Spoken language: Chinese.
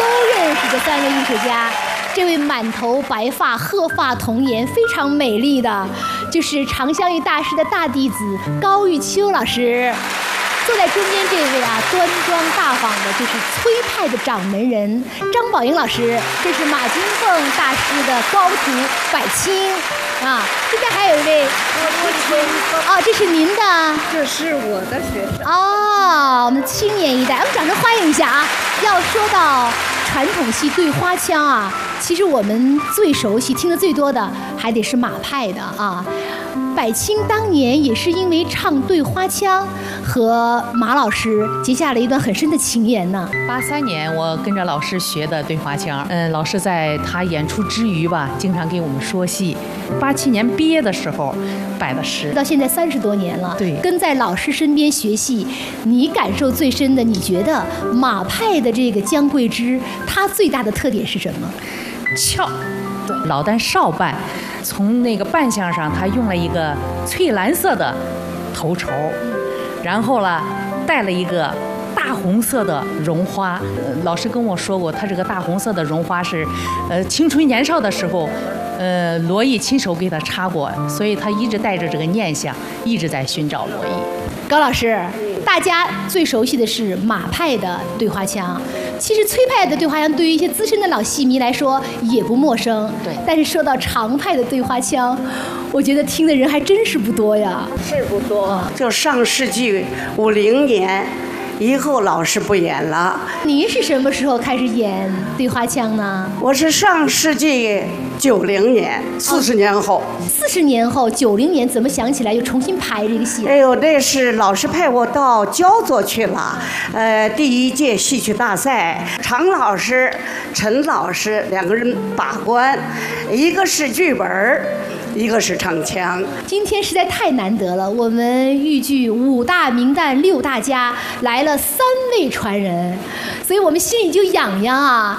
都认识的3位艺术家。这位满头白发、鹤发童颜、非常美丽的，就是常香玉大师的大弟子高玉秋老师。坐在中间这位端庄大方的，就是崔派的掌门人张宝英老师。这是马金凤大师的高徒柏青这边还有一位这是您的？ 这是我的学生我们青年一代，我们掌声欢迎一下要说到传统戏对花腔其实我们最熟悉、听得最多的还得是马派的柏青当年也是因为唱对花腔，和马老师结下了一段很深的情缘呢。 83年我跟着老师学的对花腔，老师在他演出之余吧，经常给我们说戏。87年毕业的时候拜的师， 到现在30多年了。 对， 跟在老师身边学戏，你感受最深的，你觉得马派的这个姜桂枝，它最大的特点是什么？ 俏。对，老旦少扮，从那个扮相上，他用了一个翠蓝色的头绸，然后了戴了一个大红色的绒花。老师跟我说过，他这个大红色的绒花是，青春年少的时候，罗毅亲手给他插过，所以他一直带着这个念想，一直在寻找罗毅。 高老师，大家最熟悉的是马派的对花腔，其实崔派的对花腔对于一些资深的老戏迷来说也不陌生。 对， 但是说到常派的对花腔，我觉得听的人还真是不多呀。 是不多，就上世纪50年以后，老师不演了。 您是什么时候开始演对花腔呢？ 我是上世纪90年，40年后。 40年后，90年怎么想起来又重新排这个戏？ 哎呦，那是老师派我到焦作去了。第1届戏曲大赛，常老师、陈老师2个人把关，一个是剧本，一个是唱腔。 今天实在太难得了，我们豫剧5大名旦6大家来了3位传人，所以我们心里就痒痒